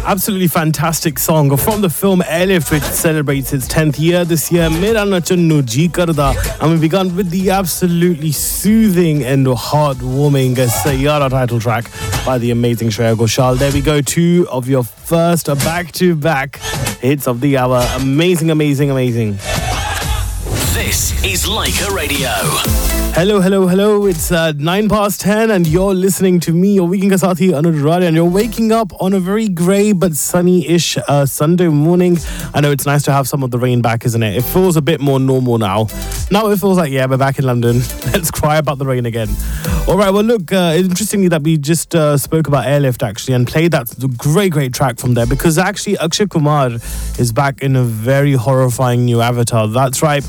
Absolutely fantastic song from the film Airlift, which celebrates its 10th year this year. Mera Nachannu Ji Karda. And we began with the absolutely soothing and heartwarming Sayyara title track by the amazing Shreya Ghoshal. There we go, two of your first back-to-back hits of the hour. Amazing, amazing, amazing. This is Leica Radio. Hello, hello, hello. It's 10:09 and you're listening to me, your weekend Kasathi Anuj Rani, and you're waking up on a very grey but sunny-ish Sunday morning. I know it's nice to have some of the rain back, isn't it? It feels a bit more normal now. Now it feels like, yeah, we're back in London. Let's cry about the rain again. All right, well, look, interestingly that we just spoke about Airlift, actually, and played that great track from there, because actually Akshay Kumar is back in a very horrifying new avatar. That's right.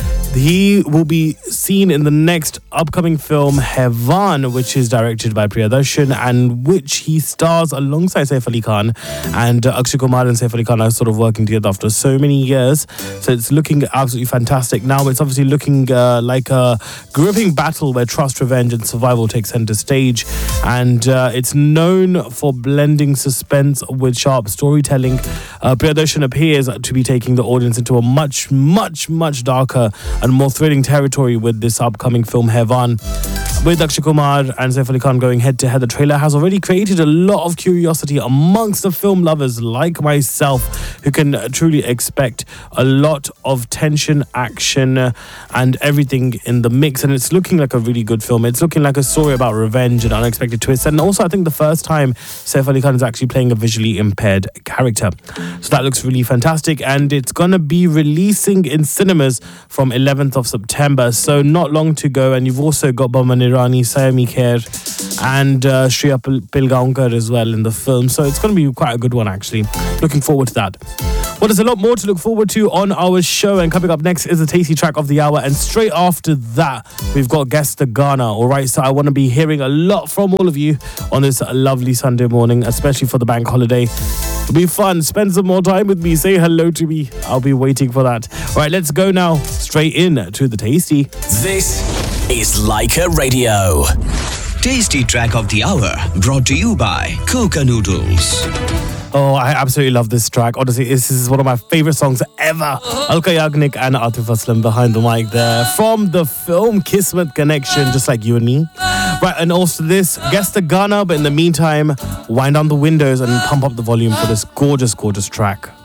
He will be seen in the next upcoming film, Hevan, which is directed by Priyadarshan and which he stars alongside Saif Ali Khan. And Akshay Kumar and Saif Ali Khan are sort of working together after so many years. So it's looking absolutely fantastic. Now it's obviously looking like a gripping battle where trust, revenge and survival take center stage. And it's known for blending suspense with sharp storytelling. Priyadarshan appears to be taking the audience into a much darker and more thrilling territory with this upcoming film Hevan. With Akshay Kumar and Saif Ali Khan going head-to-head, the trailer has already created a lot of curiosity amongst the film lovers like myself, who can truly expect a lot of tension, action and everything in the mix. And it's looking like a really good film. It's looking like a story about revenge and unexpected twists. And also I think the first time Saif Ali Khan is actually playing a visually impaired character. So that looks really fantastic. And it's going to be releasing in cinemas from 11th of September. So not long to go. And you've also got Boman Irani, Sayami Kher and Shreya Pilgaonkar as well in the film. So it's going to be quite a good one, actually. Looking forward to that. Well, there's a lot more to look forward to on our show, and coming up next is the tasty track of the hour, and straight after that we've got Guess the Ghana. Alright, so I want to be hearing a lot from all of you on this lovely Sunday morning, especially for the bank holiday. It'll be fun. Spend some more time with me, say hello to me. I'll be waiting for that. Alright, let's go now straight in to the tasty. This is Leica Radio. Tasty track of the hour, brought to you by Coca Noodles. Oh, I absolutely love this track. Honestly, this is one of my favorite songs ever. Alka Yagnik and Atif Aslam behind the mic there. From the film Kismet Connection, just like you and me. Right, and also this, Guess the Ghana. But in the meantime, wind down the windows and pump up the volume for this gorgeous track.